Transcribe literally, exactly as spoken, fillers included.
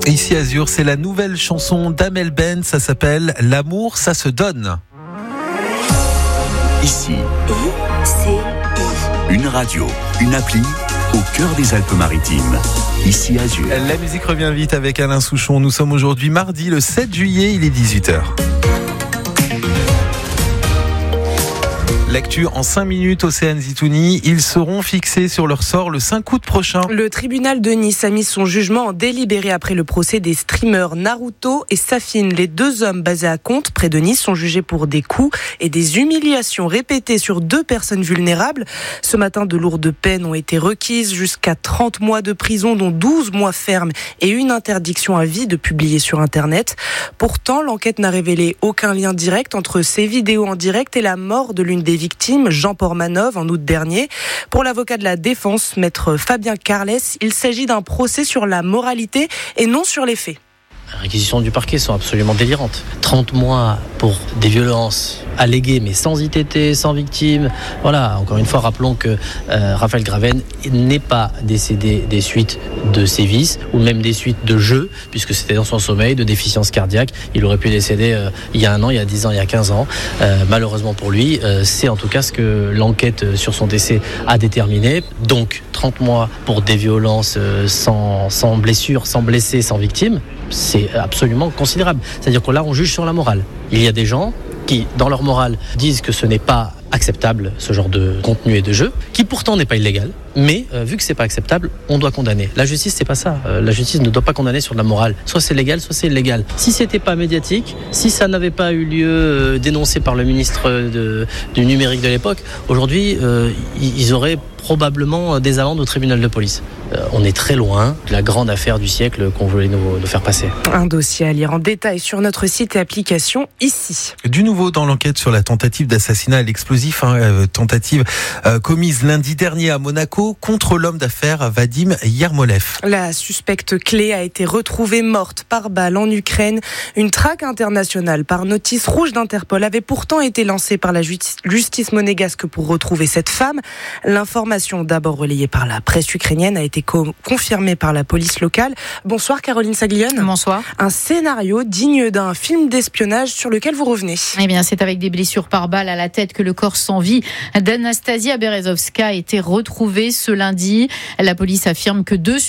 Ici Azur, c'est la nouvelle chanson d'Amel Ben, ça s'appelle « L'amour, ça se donne ». Ici, une radio, une appli au cœur des Alpes-Maritimes. Ici Azur. La musique revient vite avec Alain Souchon. Nous sommes aujourd'hui mardi le sept juillet, il est dix-huit heures. L'actu en cinq minutes, Océane Zitouni. Ils seront fixés sur leur sort le cinq août prochain. Le tribunal de Nice a mis son jugement en délibéré après le procès des streamers Naruto et Safine. Les deux hommes basés à Contes, près de Nice, sont jugés pour des coups et des humiliations répétées sur deux personnes vulnérables. Ce matin, de lourdes peines ont été requises, jusqu'à trente mois de prison, dont douze mois fermes et une interdiction à vie de publier sur Internet. Pourtant, l'enquête n'a révélé aucun lien direct entre ces vidéos en direct et la mort de l'une des victime, Jean Pormanov, en août dernier. Pour l'avocat de la défense, maître Fabien Carles, il s'agit d'un procès sur la moralité et non sur les faits. Les réquisitions du parquet sont absolument délirantes. trente mois pour des violences alléguées, mais sans I T T, sans victime. Voilà, encore une fois, rappelons que euh, Raphaël Graven n'est pas décédé des suites de sévices ou même des suites de jeux, puisque c'était dans son sommeil, de déficience cardiaque. Il aurait pu décéder euh, il y a un an, il y a dix ans, il y a quinze ans. Euh, malheureusement pour lui, euh, c'est en tout cas ce que l'enquête sur son décès a déterminé. Donc, trente mois pour des violences euh, sans, sans blessure, sans blessé, sans victime. C'est absolument considérable. C'est-à-dire que là, on juge sur la morale. Il y a des gens qui, dans leur morale, disent que ce n'est pas acceptable, ce genre de contenu et de jeu, qui pourtant n'est pas illégal, mais euh, vu que c'est pas acceptable, on doit condamner. La justice, c'est pas ça. Euh, la justice ne doit pas condamner sur de la morale. Soit c'est légal, soit c'est illégal. Si c'était pas médiatique, si ça n'avait pas eu lieu euh, dénoncé par le ministre de, du numérique de l'époque, aujourd'hui, euh, ils auraient probablement des amendes au tribunal de police. Euh, on est très loin de la grande affaire du siècle qu'on voulait nous, nous faire passer. Un dossier à lire en détail sur notre site et application ici. Du nouveau dans l'enquête sur la tentative d'assassinat à l'explosif, hein, euh, tentative euh, commise lundi dernier à Monaco contre l'homme d'affaires Vadim Yermolev. La suspecte clé a été retrouvée morte par balle en Ukraine. Une traque internationale par notice rouge d'Interpol avait pourtant été lancée par la justice monégasque pour retrouver cette femme. L'information, d'abord relayée par la presse ukrainienne, a été co- confirmée par la police locale. Bonsoir Caroline Saglione. Bonsoir. Un scénario digne d'un film d'espionnage sur lequel vous revenez. Eh bien, c'est avec des blessures par balle à la tête que le corps sans vie d'Anastasia Berezovska a été retrouvé ce lundi. La police affirme que deux